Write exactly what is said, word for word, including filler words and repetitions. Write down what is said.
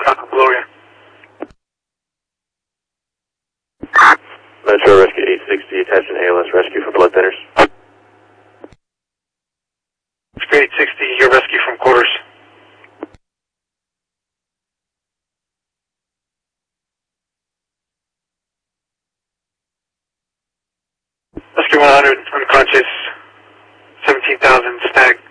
Gloria. Metro Rescue eight sixty, attention A L S rescue for blood thinners. Rescue eight sixty, your rescue from quarters. Rescue one hundred, unconscious, seventeen thousand, stag.